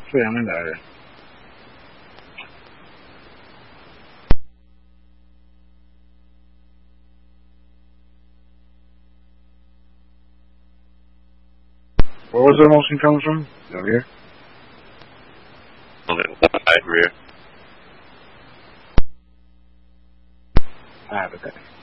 Speriamo in aria. What was the motion coming from? Over here? On the side rear. I have it there.